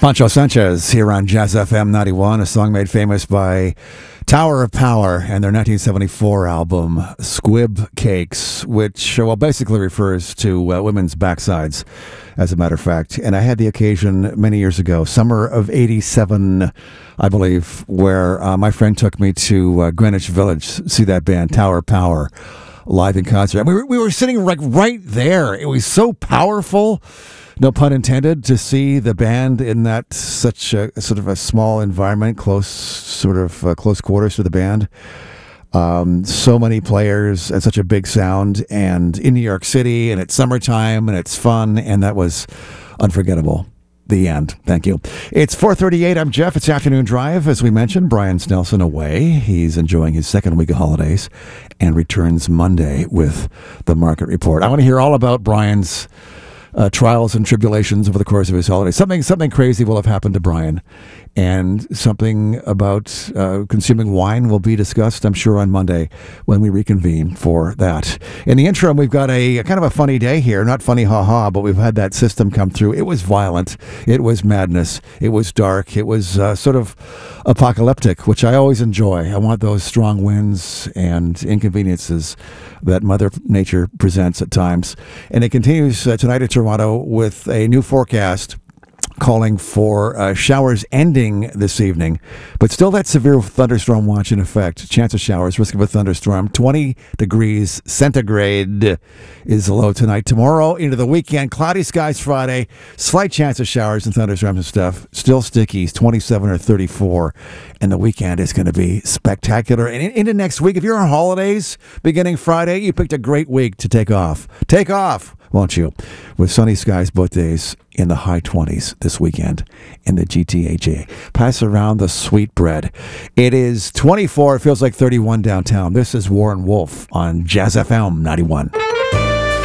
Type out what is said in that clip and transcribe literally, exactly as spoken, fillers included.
Pancho Sanchez here on Jazz F M ninety-one, a song made famous by Tower of Power and their nineteen seventy-four album Squib Cakes, which well basically refers to uh, women's backsides, as a matter of fact. And I had the occasion many years ago, summer of eighty-seven, I believe, where uh, my friend took me to uh, Greenwich Village to see that band Tower of Power live in concert. And we were, we were sitting like right there. It was so powerful, no pun intended, to see the band in that such a sort of a small environment, close sort of uh, close quarters to the band. Um, so many players and such a big sound, and in New York City, and it's summertime, and it's fun, and that was unforgettable. The end. Thank you. It's four thirty-eight. I'm Jeff. It's Afternoon Drive. As we mentioned, Brian Snelson away. He's enjoying his second week of holidays and returns Monday with the Market Report. I want to hear all about Brian's Uh, trials and tribulations over the course of his holiday. Something something crazy will have happened to Brian, and something about uh, consuming wine will be discussed, I'm sure, on Monday when we reconvene for that. In the interim, we've got a, a kind of a funny day here. Not funny, ha-ha, but we've had that system come through. It was violent. It was madness. It was dark. It was uh, sort of apocalyptic, which I always enjoy. I want those strong winds and inconveniences that Mother Nature presents at times. And it continues uh, tonight at Toronto with a new forecast calling for uh, showers ending this evening, but still that severe thunderstorm watch in effect. Chance of showers, risk of a thunderstorm. twenty degrees centigrade is the low tonight. Tomorrow into the weekend, cloudy skies Friday, slight chance of showers and thunderstorms and stuff. Still stickies, twenty-seven or thirty-four, and the weekend is going to be spectacular. And in, into next week, if you're on holidays beginning Friday, you picked a great week to take off. Take off, won't you? With sunny skies both days in the high twenties this weekend in the G T H A. Pass around the sweet bread. It is twenty-four. It feels like thirty-one downtown. This is Warren Wolf on Jazz F M ninety-one.